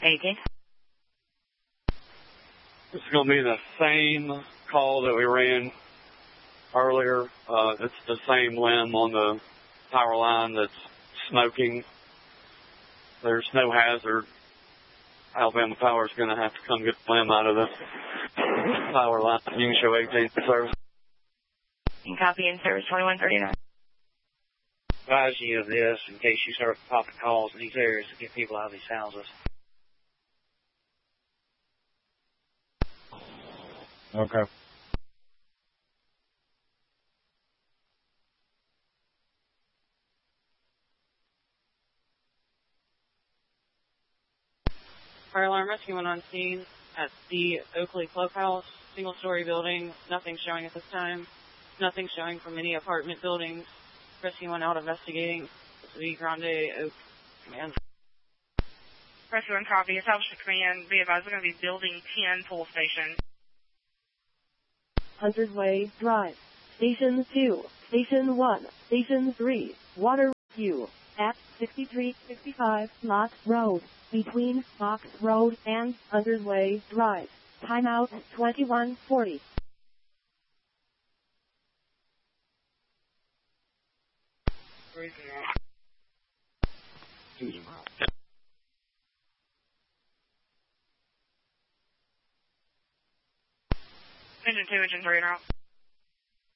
18. This is going to be the same call that we ran earlier. It's the same limb on the power line that's smoking. There's no hazard. Alabama Power is going to have to come get the limb out of the power line. You can show 18 for service. Copy in service 2139. Advise you of this in case you start popping calls in these areas to get people out of these houses. Okay. Fire alarm rescue went on scene at the Oakley Clubhouse, single-story building. Nothing showing at this time. Nothing showing from any apartment buildings. Rescue went out investigating. The Grande Oak Command. Rescue 1 copy. Establishment command. Be advised we're going to be building 10 pull station. Hunters Way Drive. Station 2. Station 1. Station 3. Water rescue. At 6365 Lock Road. Between Fox Road and Hunters Way Drive. Timeout 2140. Engine 2, engine 3 are out.